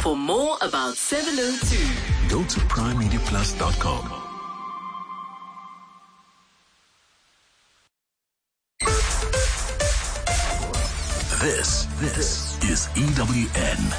For more about 702, go to primemediaplus.com. This is EWN.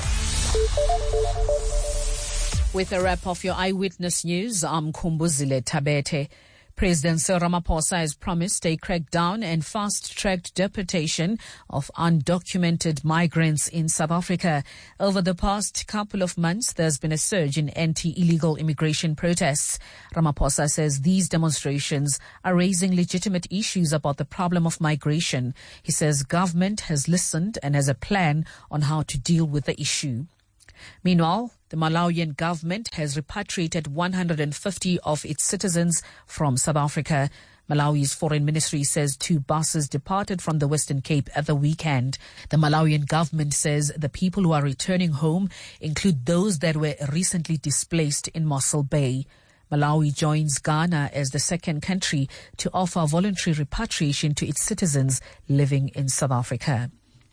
With a wrap of your Eyewitness News, I'm Kumbuzile Tabete. President Cyril Ramaphosa has promised a crackdown and fast-tracked deportation of undocumented migrants in South Africa. Over the past couple of months, there's been a surge in anti-illegal immigration protests. Ramaphosa says these demonstrations are raising legitimate issues about the problem of migration. He says government has listened and has a plan on how to deal with the issue. Meanwhile, the Malawian government has repatriated 150 of its citizens from South Africa. Malawi's foreign ministry says 2 buses departed from the Western Cape at the weekend. The Malawian government says the people who are returning home include those that were recently displaced in Mossel Bay. Malawi joins Ghana as the second country to offer voluntary repatriation to its citizens living in South Africa.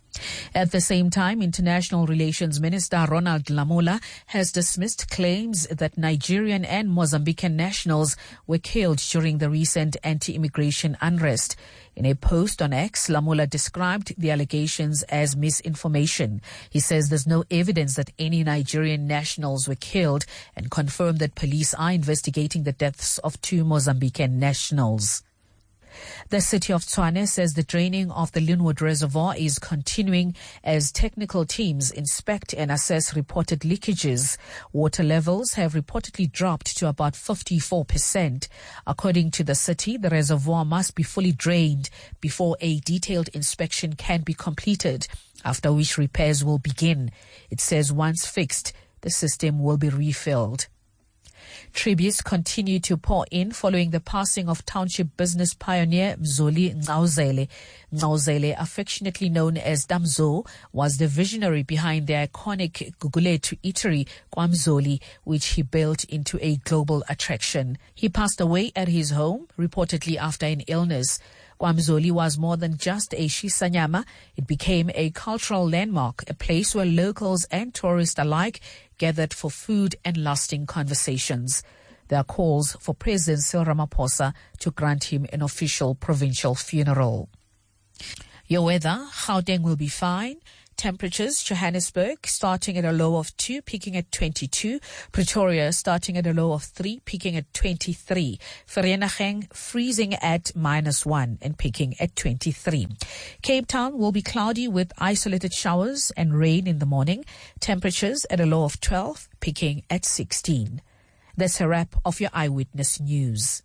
At the same time, International Relations Minister Ronald Lamola has dismissed claims that Nigerian and Mozambican nationals were killed during the recent anti-immigration unrest. In a post on X, Lamola described the allegations as misinformation. He says there's no evidence that any Nigerian nationals were killed and confirmed that police are investigating the deaths of 2 Mozambican nationals. The city of Tshwane says the draining of the Linwood Reservoir is continuing as technical teams inspect and assess reported leakages. Water levels have reportedly dropped to about 54%. According to the city, the reservoir must be fully drained before a detailed inspection can be completed, after which repairs will begin. It says once fixed, the system will be refilled. Tributes continue to pour in following the passing of township business pioneer Mzoli Ngcauzele. Ngcauzele, affectionately known as Damzo, was the visionary behind the iconic Gugulethu eatery KwaMzoli, which he built into a global attraction. He passed away at his home, reportedly after an illness. KwaMzoli was more than just a shisanyama. It became a cultural landmark, a place where locals and tourists alike gathered for food and lasting conversations. There are calls for President Cyril Ramaphosa to grant him an official provincial funeral. Your weather, Gauteng will be fine. Temperatures, Johannesburg starting at a low of 2, peaking at 22. Pretoria starting at a low of 3, peaking at 23. Vereeniging freezing at -1 and peaking at 23. Cape Town will be cloudy with isolated showers and rain in the morning. Temperatures at a low of 12, peaking at 16. That's a wrap of your Eyewitness News.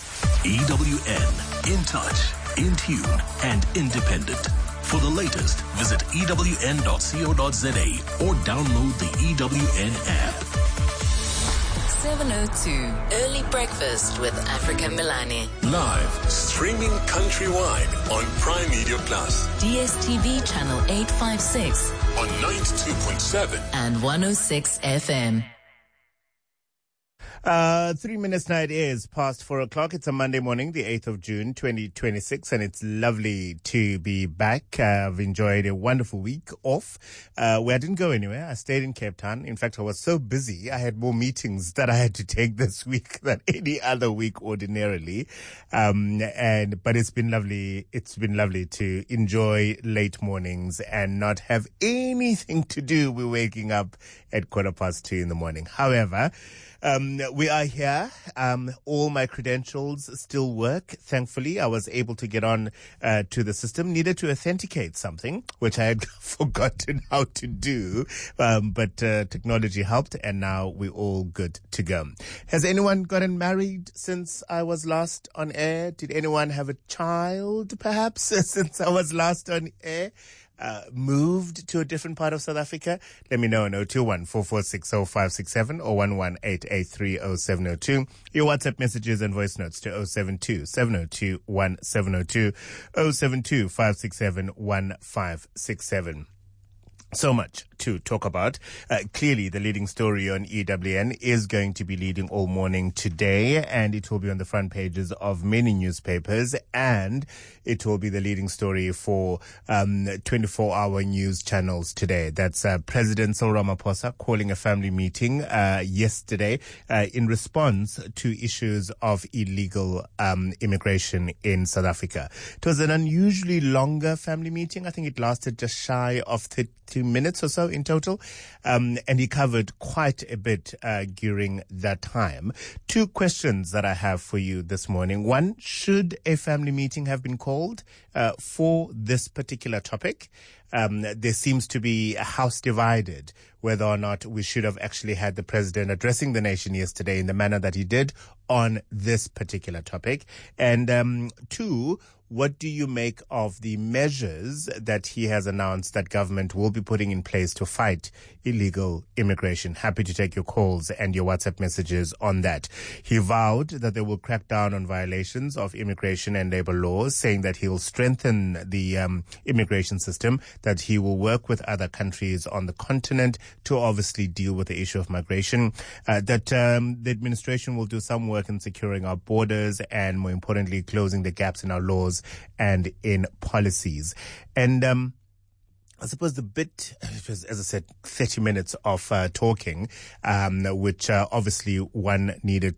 EWN, in touch, in tune, and independent. For the latest, visit ewn.co.za or download the EWN app. 702 Early Breakfast with Africa Milani. Live, streaming countrywide on Prime Media Plus. DSTV channel 856 on 92.7 and 106 FM. 3 minutes now, it is past 4 o'clock. It's a Monday morning, the 8th of June, 2026, and it's lovely to be back. I've enjoyed a wonderful week off, where I didn't go anywhere. I stayed in Cape Town. In fact, I was so busy, I had more meetings that I had to take this week than any other week ordinarily. But it's been lovely. It's been lovely to enjoy late mornings and not have anything to do with waking up at 2:15 in the morning. However, we are here. All my credentials still work. Thankfully, I was able to get on to the system. Needed to authenticate something, which I had forgotten how to do. But technology helped, and now we're all good to go. Has anyone gotten married since I was last on air? Did anyone have a child, perhaps, since I was last on air? Moved to a different part of South Africa? Let me know on 021-446-0567 or 118-883-0702. Your WhatsApp messages and voice notes to 072-702-1702, 072-567-1567. So much to talk about. Clearly, the leading story on EWN is going to be leading all morning today, and it will be on the front pages of many newspapers, and it will be the leading story for 24-hour news channels today. That's President Cyril Ramaphosa calling a family meeting yesterday in response to issues of illegal immigration in South Africa. It was an unusually longer family meeting. I think it lasted just shy of 30 minutes or so in total, and he covered quite a bit during that time. Two questions that I have for you this morning. One, should a family meeting have been called for this particular topic? There seems to be a house divided whether or not we should have actually had the president addressing the nation yesterday in the manner that he did on this particular topic. And two, what do you make of the measures that he has announced that government will be putting in place to fight illegal immigration? Happy to take your calls and your WhatsApp messages on that. He vowed that they will crack down on violations of immigration and labor laws, saying that he will strengthen the immigration system, that he will work with other countries on the continent to obviously deal with the issue of migration, that the administration will do some work in securing our borders and, more importantly, closing the gaps in our laws and in policies. And I suppose the bit, as I said, 30 minutes of talking, which obviously one needed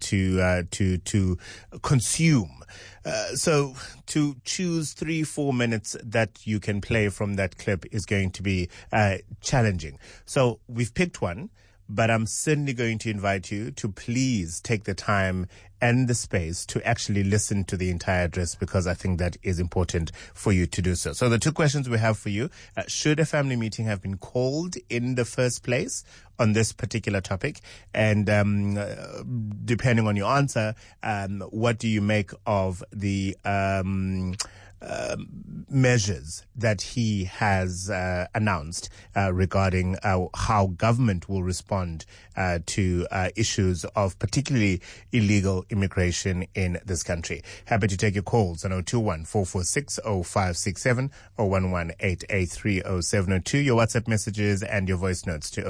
to consume. So to choose 3-4 minutes that you can play from that clip is going to be challenging. So we've picked one, but I'm certainly going to invite you to please take the time and the space to actually listen to the entire address, because I think that is important for you to do so. So the two questions we have for you, should a family meeting have been called in the first place on this particular topic? And depending on your answer, what do you make of the measures that he has announced regarding how government will respond to issues of particularly illegal immigration in this country? Happy to take your calls on 021-446-0567 or 118830702. Your WhatsApp messages and your voice notes to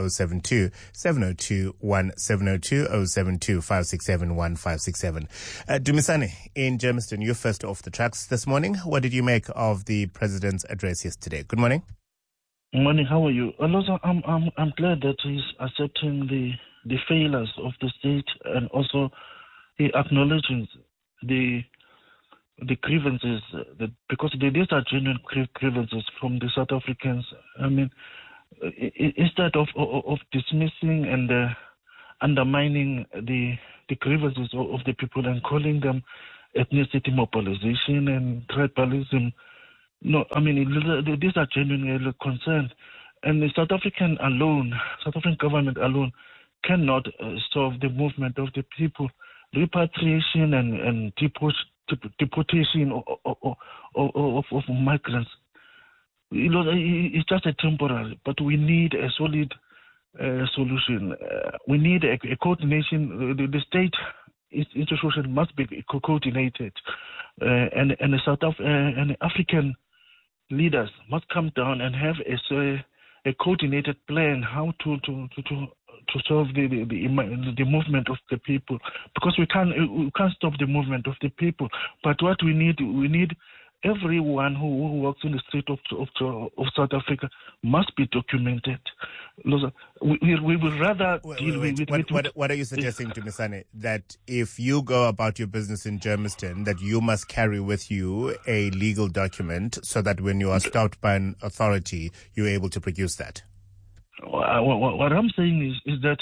072-702-1702, 072-567-1567. Dumisani in Germiston, you're first off the tracks this morning. What did you make of the president's address yesterday? Good morning. Morning. How are you? Also, I'm glad that he's accepting the failures of the state, and also he acknowledges the grievances because these are genuine grievances from the South Africans. I mean, instead of dismissing and undermining the grievances of the people and calling them ethnicity mobilization and tribalism. No, I mean, these are genuine concerns. And the South African government alone cannot solve the movement of the people. Repatriation and deportation of migrants, it's just a temporary, but we need a solid solution. We need a coordination. The state institution must be coordinated, and the African leaders must come down and have a coordinated plan how to solve the movement of the people, because we can't stop the movement of the people. But what we need everyone who works in the street of South Africa must be documented. We will rather deal with... What are you suggesting to Misane? That if you go about your business in Germiston, that you must carry with you a legal document so that when you are stopped by an authority, you're able to produce that? What I'm saying is that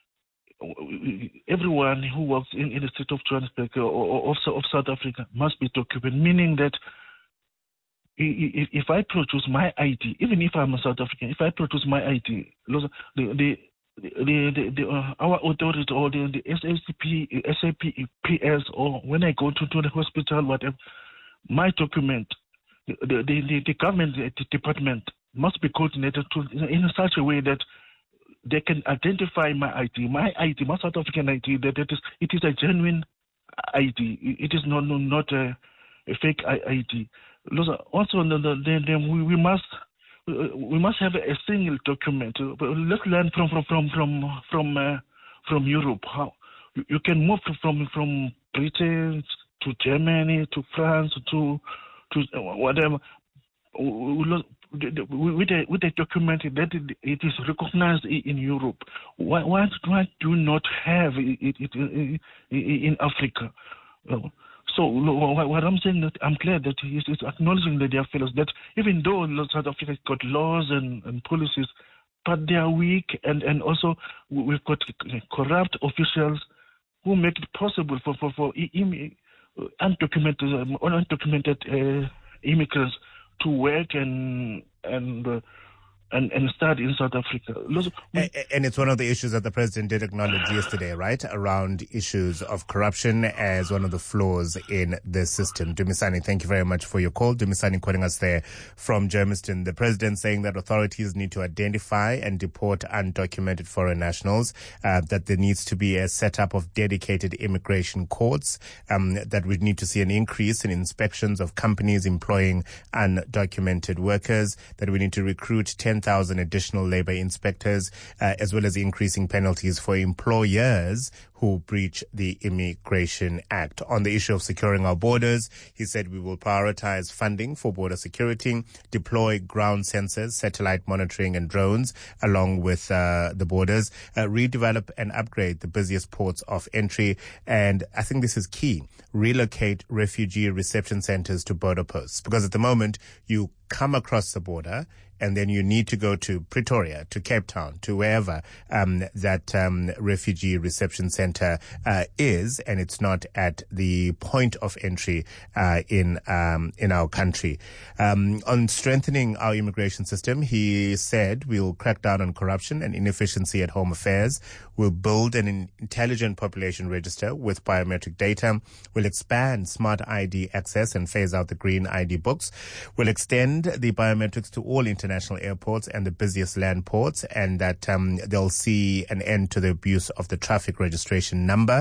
everyone who works in the state of Johannesburg or of South Africa must be documented, meaning that if I produce my ID, even if I'm a South African, if I produce my ID, our authority or the SAPS, or when I go to the hospital, whatever, my document, the government department must be coordinated in such a way that they can identify my ID, my South African ID, that it is a genuine ID. It is not a fake ID. Also, then we we must have a single document. Let's learn from Europe. How you can move from Britain to Germany to France to whatever with a document that it is recognized in Europe. Why do you not have it in Africa? So what I'm saying, that I'm glad that he's acknowledging that there are fellows, that even though South Africa has got laws and policies, but they are weak, and also we've got corrupt officials who make it possible for undocumented immigrants to work and study in South Africa. And it's one of the issues that the president did acknowledge yesterday, right? Around issues of corruption as one of the flaws in the system. Dumisani, thank you very much for your call. Dumisani calling us there from Germiston. The president saying that authorities need to identify and deport undocumented foreign nationals, that there needs to be a setup of dedicated immigration courts, that we need to see an increase in inspections of companies employing undocumented workers, that we need to recruit 10,000 additional labor inspectors, as well as increasing penalties for employers who breach the Immigration Act. On the issue of securing our borders, he said we will prioritize funding for border security, deploy ground sensors, satellite monitoring and drones along with the borders, redevelop and upgrade the busiest ports of entry, and I think this is key, relocate refugee reception centers to border posts, because at the moment you come across the border and then you need to go to Pretoria, to Cape Town, to wherever that refugee reception center is, and it's not at the point of entry in our country. On strengthening our immigration system, he said we'll crack down on corruption and inefficiency at Home Affairs. We'll build an intelligent population register with biometric data. We'll expand smart ID access and phase out the green ID books. We'll extend the biometrics to all international airports and the busiest land ports, and that they'll see an end to the abuse of the traffic registration number.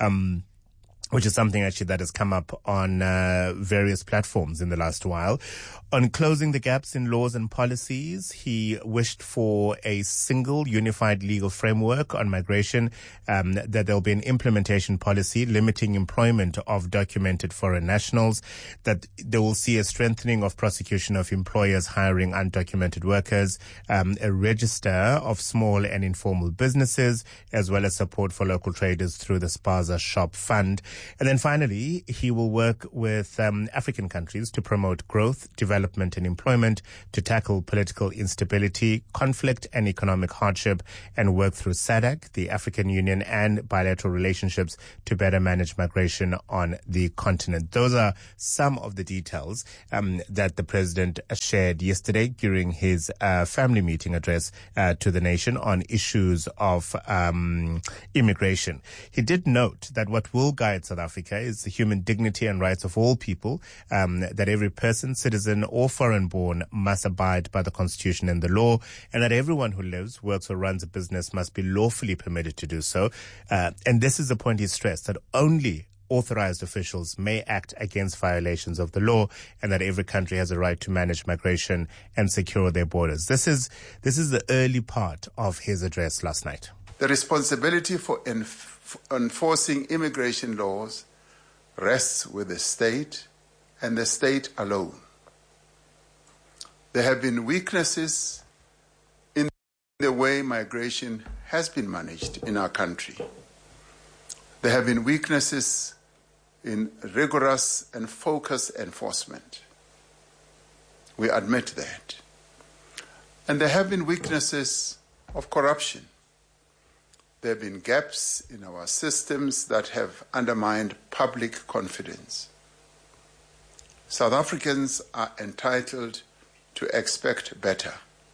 Which is something actually that has come up on various platforms in the last while. On closing the gaps in laws and policies, he wished for a single unified legal framework on migration, that there'll be an implementation policy limiting employment of documented foreign nationals, that they will see a strengthening of prosecution of employers hiring undocumented workers, a register of small and informal businesses, as well as support for local traders through the Spaza Shop Fund. And then finally, he will work with African countries to promote growth, development and employment, to tackle political instability, conflict and economic hardship, and work through SADC, the African Union, and bilateral relationships to better manage migration on the continent. Those are some of the details that the president shared yesterday during his family meeting address to the nation on issues of immigration. He did note that what will guide South Africa is the human dignity and rights of all people, that every person, citizen or foreign-born must abide by the Constitution and the law, and that everyone who lives, works or runs a business must be lawfully permitted to do so. And this is the point he stressed, that only authorized officials may act against violations of the law, and that every country has a right to manage migration and secure their borders. This is the early part of his address last night. The responsibility for enforcing immigration laws rests with the state and the state alone. There have been weaknesses in the way migration has been managed in our country. There have been weaknesses in rigorous and focused enforcement. We admit that. And there have been weaknesses of corruption. There have been gaps in our systems that have undermined public confidence. South Africans are entitled to expect better.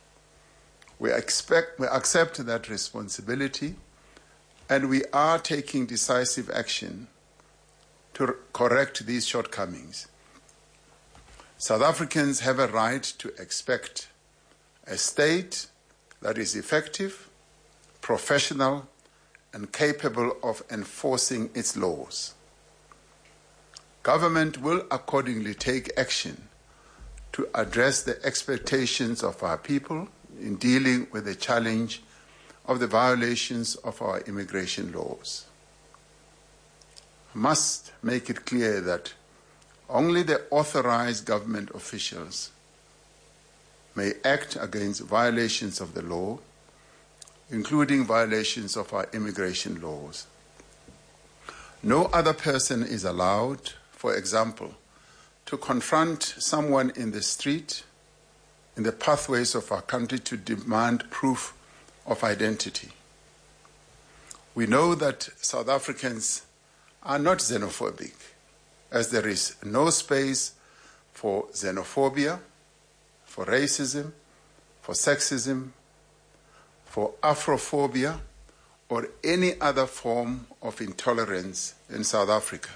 We accept that responsibility, and we are taking decisive action to correct these shortcomings. South Africans have a right to expect a state that is effective, professional, and capable of enforcing its laws. Government will accordingly take action to address the expectations of our people in dealing with the challenge of the violations of our immigration laws. I must make it clear that only the authorized government officials may act against violations of the law, including violations of our immigration laws. No other person is allowed, for example, to confront someone in the street, in the pathways of our country to demand proof of identity. We know that South Africans are not xenophobic, as there is no space for xenophobia, for racism, for sexism, for Afrophobia, or any other form of intolerance in South Africa.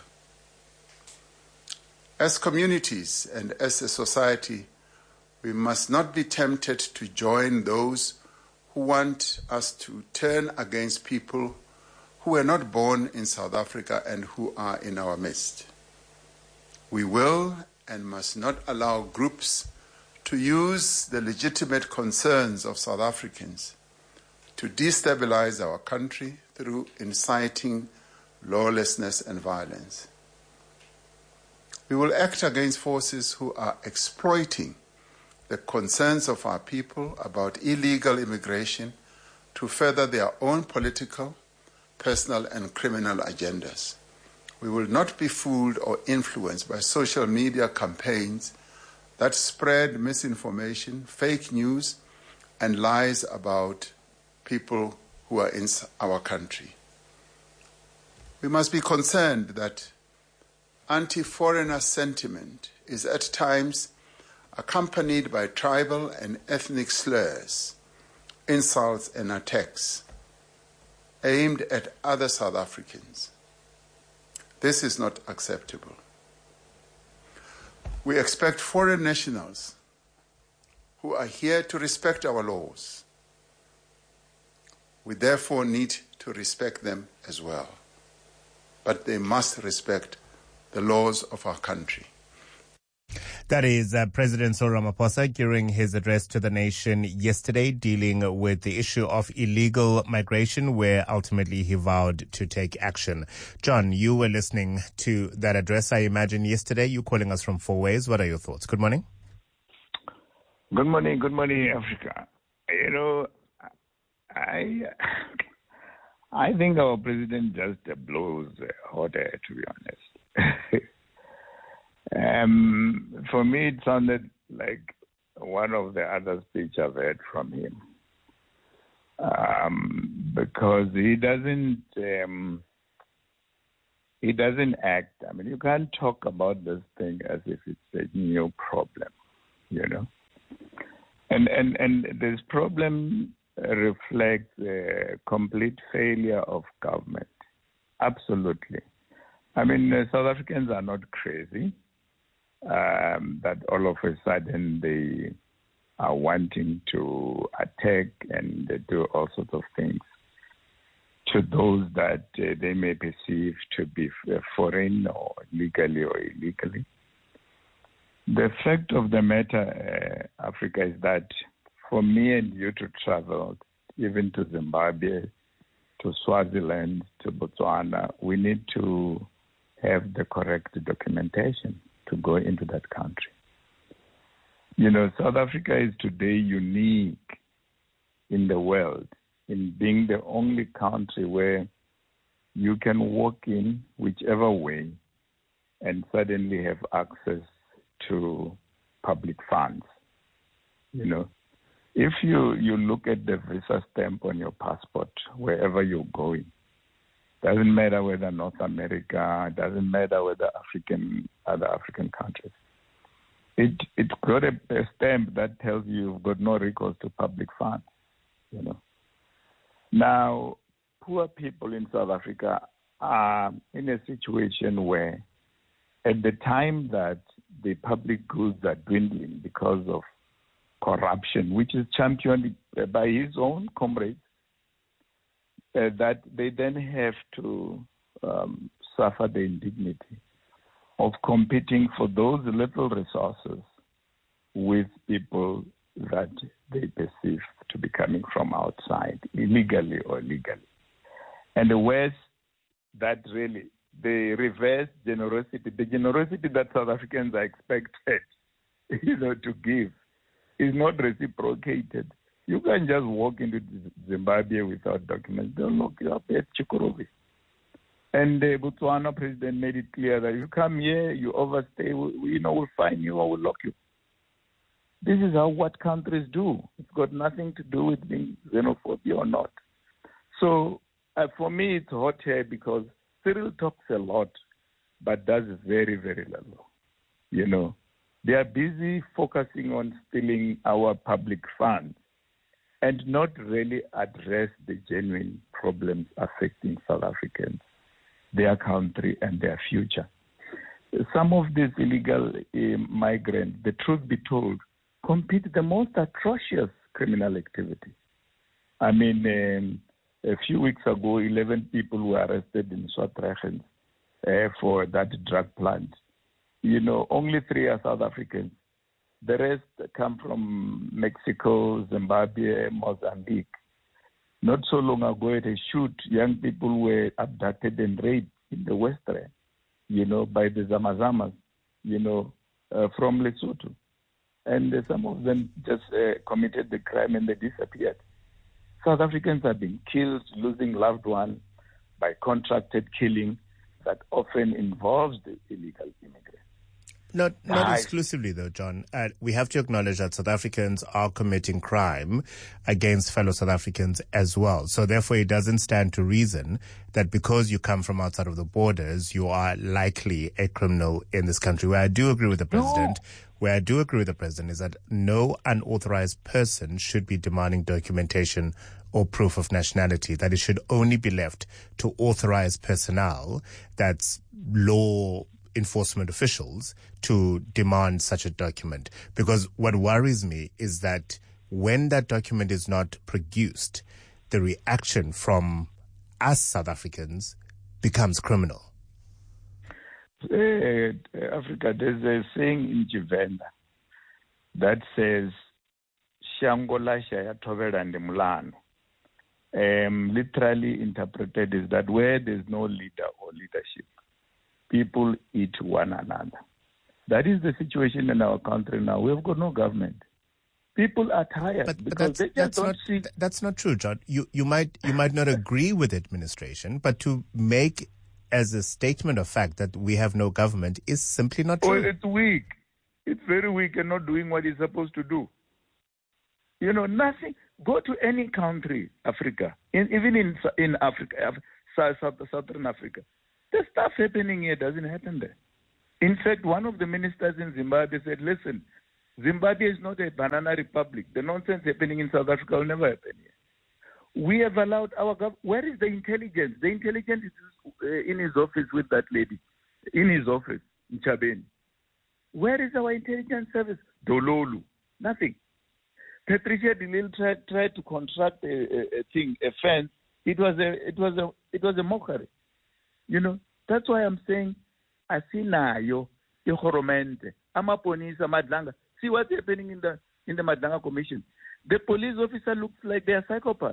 As communities and as a society, we must not be tempted to join those who want us to turn against people who were not born in South Africa and who are in our midst. We will and must not allow groups to use the legitimate concerns of South Africans to destabilize our country through inciting lawlessness and violence. We will act against forces who are exploiting the concerns of our people about illegal immigration to further their own political, personal, and criminal agendas. We will not be fooled or influenced by social media campaigns that spread misinformation, fake news, and lies about people who are in our country. We must be concerned that anti-foreigner sentiment is at times accompanied by tribal and ethnic slurs, insults, and attacks aimed at other South Africans. This is not acceptable. We expect foreign nationals who are here to respect our laws. We therefore need to respect them as well. But they must respect the laws of our country. That is President Cyril Ramaphosa during his address to the nation yesterday, dealing with the issue of illegal migration, where ultimately he vowed to take action. John, you were listening to that address, I imagine, yesterday. You're calling us from Fourways. What are your thoughts? Good morning. Good morning, Africa. You know, I think our president just blows hot air, to be honest. For me, it sounded like one of the other speech I've heard from him, because he doesn't act. I mean, you can't talk about this thing as if it's a new problem, you know. And this problem reflects a complete failure of government. Absolutely. I mean, South Africans are not crazy. That all of a sudden they are wanting to attack and do all sorts of things to those that they may perceive to be foreign or legally or illegally. The fact of the matter, Africa, is that for me and you to travel even to Zimbabwe, to Swaziland, to Botswana, we need to have the correct documentation to go into that country. You know, South Africa is today unique in the world in being the only country where you can walk in whichever way and suddenly have access to public funds. You know, if you look at the visa stamp on your passport, wherever you're going, doesn't matter whether North America, doesn't matter whether other African countries. It's got a stamp that tells you you've got no recourse to public funds, you know. Now, poor people in South Africa are in a situation where at the time that the public goods are dwindling because of corruption, which is championed by his own comrades, that they then have to suffer the indignity of competing for those little resources with people that they perceive to be coming from outside, illegally or legally. And the worst, that really, the reverse generosity, the generosity that South Africans are expected, to give, is not reciprocated. You can just walk into Zimbabwe without documents. They'll lock you up at Chikurovi. And the Botswana president made it clear that if you come here, you overstay, we'll fine you or we'll lock you. This is what countries do. It's got nothing to do with being xenophobia or not. So for me, it's hot here because Cyril talks a lot, but does very, very little. They are busy focusing on stealing our public funds and not really address the genuine problems affecting South Africans, their country, and their future. Some of these illegal migrants, the truth be told, commit the most atrocious criminal activity. I mean, a few weeks ago, 11 people were arrested in Swartregens for that drug plant. Only 3 are South Africans. The rest come from Mexico, Zimbabwe, Mozambique. Not so long ago, at a shoot, young people were abducted and raped in the Western, by the Zamazamas, from Lesotho. And some of them just committed the crime and they disappeared. South Africans are being killed, losing loved ones by contracted killing that often involves the illegal immigrants. Not exclusively, though, John. We have to acknowledge that South Africans are committing crime against fellow South Africans as well. So therefore, it doesn't stand to reason that because you come from outside of the borders, you are likely a criminal in this country. Where I do agree with the president, is that no unauthorized person should be demanding documentation or proof of nationality, that it should only be left to authorized personnel, that's law enforcement officials, to demand such a document. Because what worries me is that when that document is not produced, the reaction from us South Africans becomes criminal. Africa, there's a saying in Jivenda that says, Shangola Shaya Tovera and Mulano. Literally interpreted is that where there's no leader or leadership, people eat one another. That is the situation in our country now. We've got no government. People are tired because they just don't see. That's not true, John. You might not agree with administration, but to make as a statement of fact that we have no government is simply not true. Oh, it's weak. It's very weak and not doing what it's supposed to do. Nothing. Go to any country, Africa, even in Africa, Southern Africa. The stuff happening here doesn't happen there. In fact, one of the ministers in Zimbabwe said, listen, Zimbabwe is not a banana republic. The nonsense happening in South Africa will never happen here. We have allowed our government. Where is the intelligence? The intelligence is in his office with that lady, in his office, in Chabeni. Where is our intelligence service? Dololu. Nothing. Patricia de Lille tried to construct a fence. It was a mockery. That's why I'm saying, asinayo ihoromente, amaponisa madlanga. See what's happening in the Madlanga Commission. The police officer looks like they are psychopaths.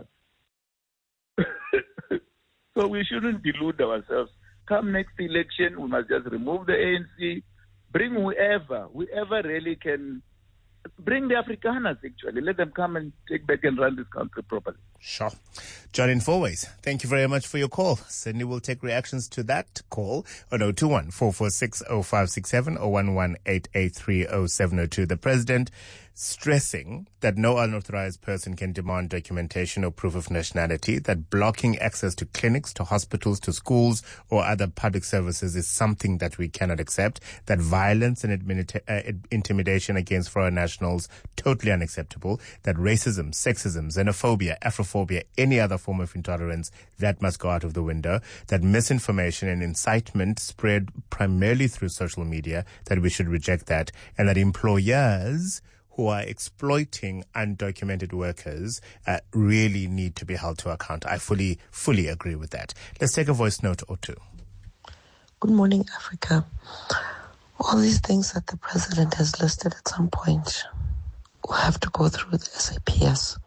So we shouldn't delude ourselves. Come next election, we must just remove the ANC, bring whoever really can. Bring the Afrikaners, actually. Let them come and take back and run this country properly. Sure. John in Fourways, thank you very much for your call. Sydney will take reactions to that call on 021-446-0567 or 11-883-0702. The president stressing that no unauthorized person can demand documentation or proof of nationality, that blocking access to clinics, to hospitals, to schools or other public services is something that we cannot accept, that violence and intimidation against foreign nationals totally unacceptable, that racism, sexism, xenophobia, Afrophobia, any other form of intolerance, that must go out of the window, that misinformation and incitement spread primarily through social media, that we should reject that, and that employers who are exploiting undocumented workers really need to be held to account. I fully agree with that. Let's take a voice note or two. Good morning, Africa. All these things that the president has listed at some point will have to go through the SAPS.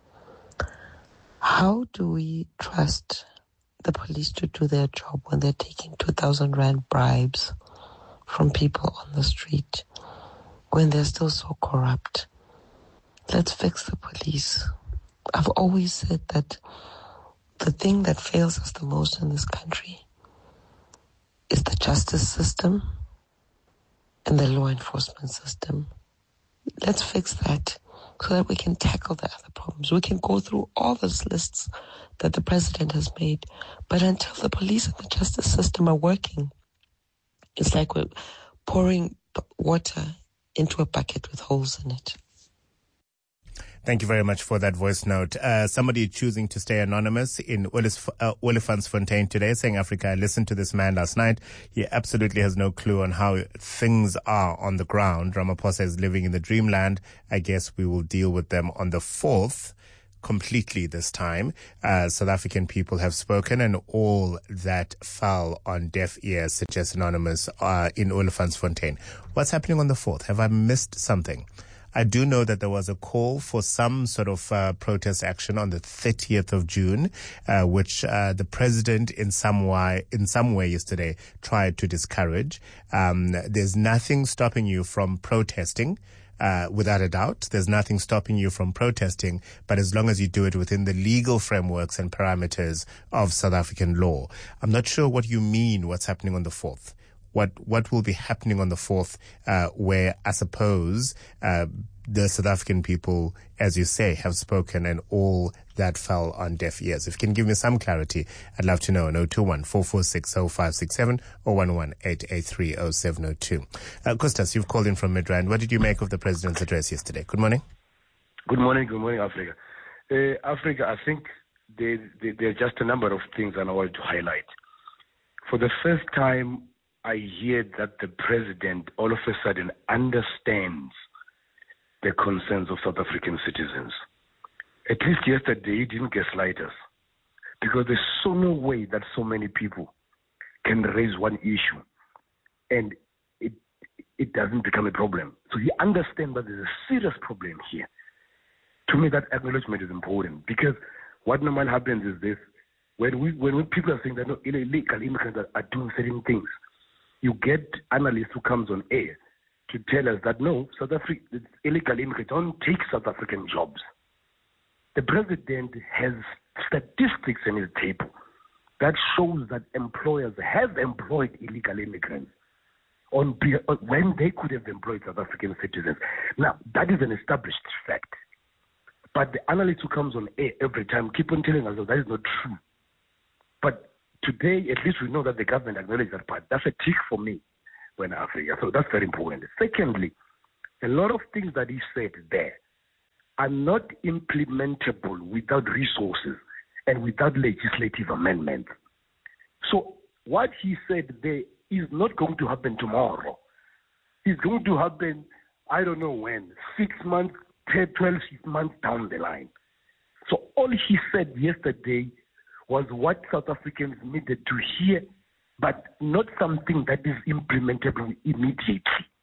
How do we trust the police to do their job when they're taking 2,000 Rand bribes from people on the street, when they're still so corrupt? Let's fix the police. I've always said that the thing that fails us the most in this country is the justice system and the law enforcement system. Let's fix that so that we can tackle the other problems. We can go through all those lists that the president has made, but until the police and the justice system are working, it's like we're pouring water into a bucket with holes in it. Thank you very much for that voice note. Somebody choosing to stay anonymous in Olifantsfontein today, saying, Africa, I listened to this man last night. He absolutely has no clue on how things are on the ground. Ramaphosa is living in the dreamland. I guess we will deal with them on the 4th completely this time. South African people have spoken, and all that fell on deaf ears, suggests Anonymous in Olifantsfontein. What's happening on the 4th? Have I missed something? I do know that there was a call for some sort of protest action on the 30th of June, which the president in some way yesterday tried to discourage. There's nothing stopping you from protesting. Without a doubt, there's nothing stopping you from protesting, but as long as you do it within the legal frameworks and parameters of South African law. I'm not sure what you mean, what's happening on the 4th. What will be happening on the 4th, where I suppose the South African people, as you say, have spoken and all that fell on deaf ears. If you can give me some clarity, I'd love to know. 021-446-0567 or 118-883-0702. Costas, you've called in from Midrand. What did you make of the president's address yesterday? Good morning. Good morning, Africa. Africa, I think there are just a number of things I want to highlight. For the first time, I hear that the president all of a sudden understands the concerns of South African citizens. At least yesterday, he didn't gaslight us, because there's so no way that so many people can raise one issue and it doesn't become a problem. So he understands that there's a serious problem here. To me, that acknowledgement is important, because what normally happens is this: when people are saying that no illegal immigrants are doing certain things, you get analysts who comes on air to tell us that no, South Africa, illegal immigrants don't take South African jobs. The president has statistics in his table that shows that employers have employed illegal immigrants when they could have employed South African citizens. Now, that is an established fact. But the analyst who comes on air every time keep on telling us that is not true. But today, at least we know that the government acknowledges that part. That's a tick for me when Africa. So that's very important. Secondly, a lot of things that he said there are not implementable without resources and without legislative amendments. So what he said there is not going to happen tomorrow. It's going to happen, I don't know when, 6 months, 12 months down the line. So all he said yesterday was what South Africans needed to hear, but not something that is implementable immediately.